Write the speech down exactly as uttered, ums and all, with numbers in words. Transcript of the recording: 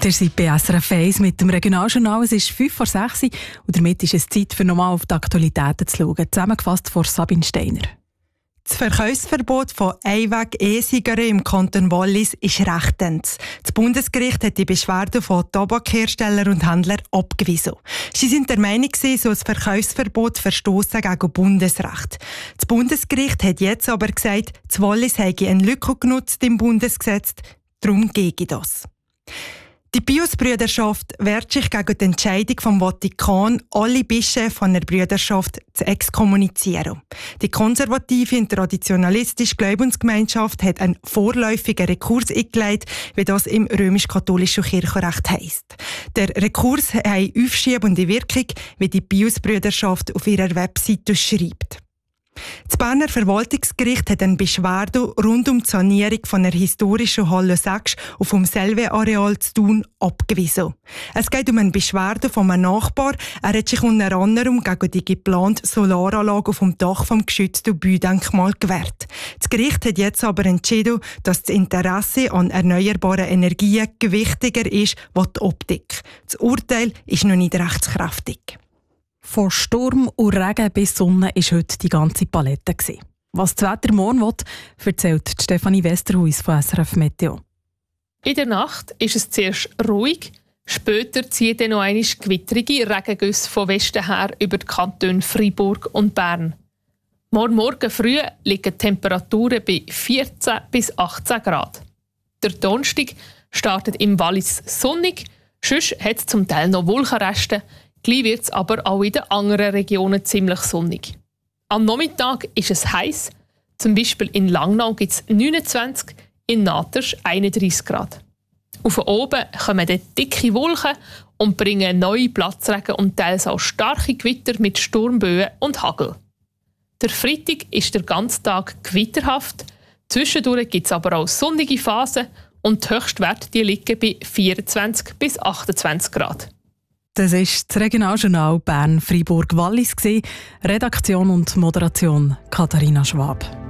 Ihr seid bei S R F eins mit dem Regionaljournal. Es ist fünf vor sechs und damit ist es Zeit, für nochmal auf die Aktualitäten zu schauen. Zusammengefasst von Sabine Steiner. Das Verkaufsverbot von Einweg-E-Zigaretten im Kanton Wallis ist rechtens. Das Bundesgericht hat die Beschwerde von Tabakherstellern und Händlern abgewiesen. Sie sind der Meinung, so ein Verkaufsverbot verstosse gegen Bundesrecht. Das Bundesgericht hat jetzt aber gesagt, das Wallis habe eine Lücke genutzt im Bundesgesetz, darum gege das. Die Pius-Brüderschaft wehrt sich gegen die Entscheidung vom Vatikan, alle Bischöfe von der Brüderschaft zu exkommunizieren. Die konservative und traditionalistische Glaubensgemeinschaft hat einen vorläufigen Rekurs eingeleitet, wie das im römisch-katholischen Kirchenrecht heisst. Der Rekurs hat eine aufschiebende Wirkung, wie die Pius-Brüderschaft auf ihrer Webseite schreibt. Das Berner Verwaltungsgericht hat eine Beschwerde rund um die Sanierung von der historischen Halle sechs auf dem Selve-Areal zu Thun abgewiesen. Es geht um eine Beschwerde von einem Nachbar. Er hat sich unter anderem gegen die geplante Solaranlage auf dem Dach vom geschützten Baudenkmal gewehrt. Das Gericht hat jetzt aber entschieden, dass das Interesse an erneuerbaren Energien gewichtiger ist als die Optik. Das Urteil ist noch nicht rechtskräftig. Von Sturm und Regen bis Sonne war heute die ganze Palette. Was das Wetter morgen will, erzählt Stefanie Westerhuis von S R F Meteo. In der Nacht ist es zuerst ruhig, später ziehen dann noch einmal gewitterige Regengüsse von Westen her über die Kantone Freiburg und Bern. Morgen Morgen früh liegen die Temperaturen bei vierzehn bis achtzehn Grad. Der Donnerstag startet im Wallis sonnig, sonst hat es zum Teil noch Wolkenreste. Gleich wird es aber auch in den anderen Regionen ziemlich sonnig. Am Nachmittag ist es heiß. Zum Beispiel in Langnau gibt es neunundzwanzig, in Natersch einunddreissig Grad. Auf oben kommen dann dicke Wolken und bringen neue Platzregen und teils auch starke Gewitter mit Sturmböen und Hagel. Der Freitag ist der ganze Tag gewitterhaft. Zwischendurch gibt es aber auch sonnige Phasen und die Höchstwerte die liegen bei vierundzwanzig bis achtundzwanzig Grad. Das war das Regionaljournal Bern-Freiburg-Wallis. Redaktion und Moderation Katharina Schwab.